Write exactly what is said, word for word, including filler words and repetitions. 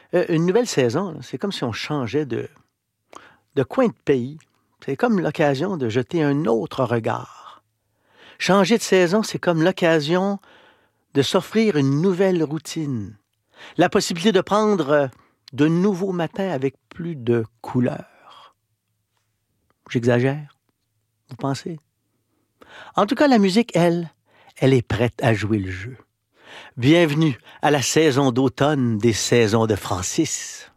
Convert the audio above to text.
Euh, une nouvelle saison, là, c'est comme si on changeait de, de coin de pays. C'est comme l'occasion de jeter un autre regard. Changer de saison, c'est comme l'occasion de s'offrir une nouvelle routine. La possibilité de prendre euh, de nouveaux matins avec plus de couleurs. J'exagère, vous pensez? En tout cas, la musique, elle, elle est prête à jouer le jeu. Bienvenue à la saison d'automne des saisons de Francis.